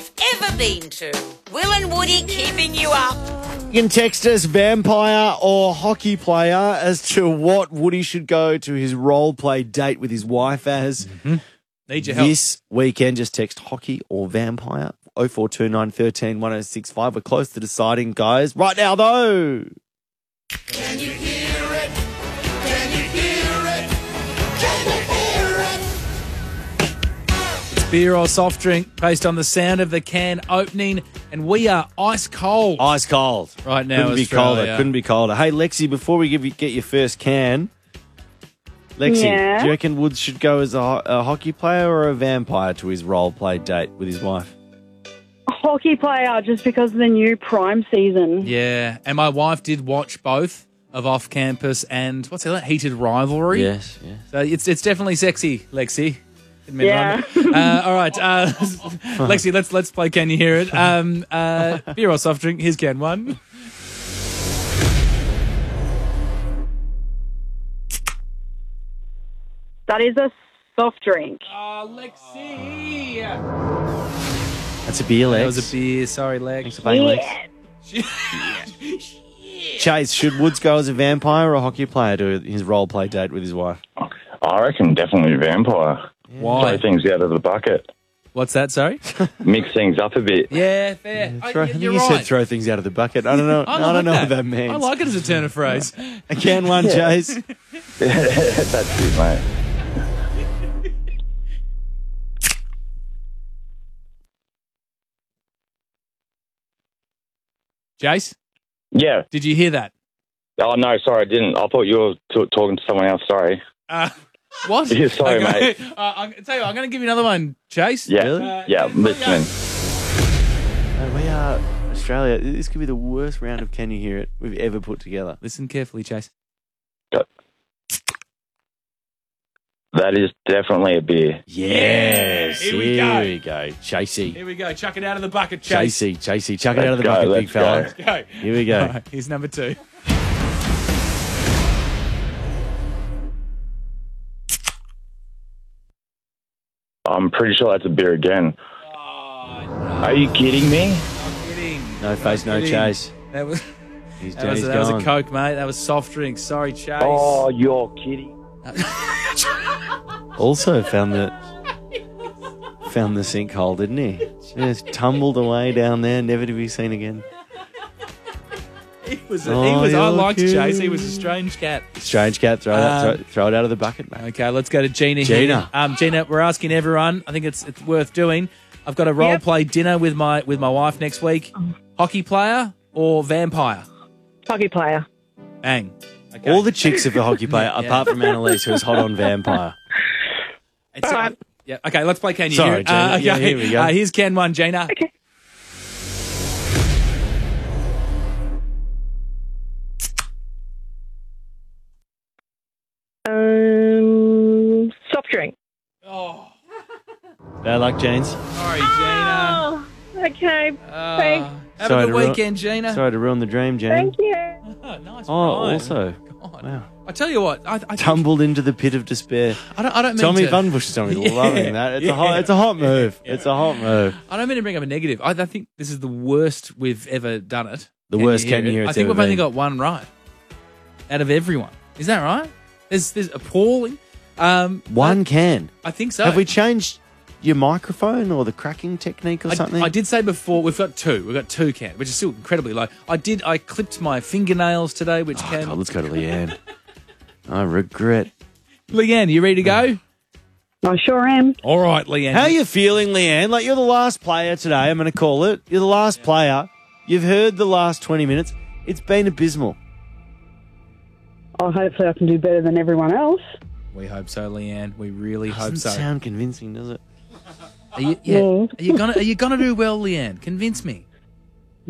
you've ever been to. Will and Woody keeping you up. You can text us vampire or hockey player as to what Woody should go to his role play date with his wife as. Need your help. This weekend, just text hockey or vampire 0429 13 1065. We're close to deciding, guys. Right now, though. Can you hear it? Can you hear it? Can you hear it? It's beer or soft drink based on the sound of the can opening, and we are ice cold. Ice cold. Right now, Couldn't be Australia. colder. Couldn't be colder. Hey, Lexi, before we get your first can, Lexi, Yeah? do you reckon Woods should go as a hockey player or a vampire to his role play date with his wife? Hockey player, just because of the new Prime season. Yeah, and my wife did watch both of Off Campus and what's the other? Heated Rivalry. Yes. So it's definitely sexy, Lexi. Admit Yeah. it. All right, Lexi, let's play. Can you hear it? Beer or soft drink? Here's can one. That is a soft drink. Oh, Lexi. That's a beer, Lex. That was a beer. Sorry, Lex. Thanks for playing, Lex. Chase, should Woods go as a vampire or a hockey player to his role play date with his wife? I reckon definitely vampire. Why? Throw things out of the bucket. What's that? Sorry. Mix things up a bit. Yeah, fair. I think You're you right. said throw things out of the bucket. I don't know. I don't know what that means. I like it as a turn of phrase. A can one, Chase. That's it, mate. Jace, Yeah. did you hear that? Oh, no, sorry, I didn't. I thought you were talking to someone else. Sorry. What? Yeah, sorry, mate. I'll tell you what, I'm going to give you another one, Chase. Yeah. Really? Yeah, I'm listening. We are Australia. This could be the worst round of Can You Hear It we've ever put together. Listen carefully, Chase. That is definitely a beer. Yes. Here we go. we go. Chasey. Here we go. Chuck it out of the bucket, Chase. Chasey. Chuck it out of the Let's bucket, go, big let's fella. Let's go. Here we go. All right, here's number two. I'm pretty sure that's a beer again. Are you kidding me? I'm kidding. No face, no kidding. chase. That was He's that done. was, He's that was a gone. Coke, mate. That was soft drink. Sorry, Chase. Oh, you're kidding. Also found the sinkhole, didn't he? Just tumbled away down there, never to be seen again. He was. Oh, I you're liked cute. Chase. He was a strange cat. Strange cat, throw it out of the bucket, mate. Okay, let's go to Gina. Gina. Here. Gina, we're asking everyone. I think it's worth doing. I've got a role play dinner with my wife next week. Hockey player or vampire? Hockey player. Bang. Okay. All the chicks of the hockey player, Yeah. apart from Annalise, who's hot on vampire. It's, yeah. Okay, let's play Can You Sorry, Hear It? Gina. Yeah, here we go. Here's Can one, Gina. Okay. Soft drink. Oh, Bad luck, James. sorry, Gina. Oh, okay. Thanks. Have Sorry a to good ruin- weekend, Gina. Sorry to ruin the dream, James. Thank you. Oh, nice. Oh, rhyme. also God. wow. I tell you what, I tumbled into the pit of despair. don't mean Tommy to. Bunbush, Tommy, loving that. It's a hot move. It's a hot move. I don't mean to bring up a negative. I think this is the worst we've ever done it. The worst Can You Hear I It's think ever we've only been. got one right out of everyone. Is that right? There's appalling. One can. I think so. Have we changed your microphone or the cracking technique or something? I did say before we've got two. We've got two cans, which is still incredibly low. I clipped my fingernails today, which can. God, let's go to Leanne. I regret. Leanne, you ready to go? I sure am. All right, Leanne. How are you feeling, Leanne? Like, you're the last player today, I'm going to call it. You're the last player. You've heard the last 20 minutes. It's been abysmal. Oh, hopefully I can do better than everyone else. We hope so, Leanne. We really hope Doesn't so. sound convincing, does it? Are you gonna do well, Leanne? Convince me.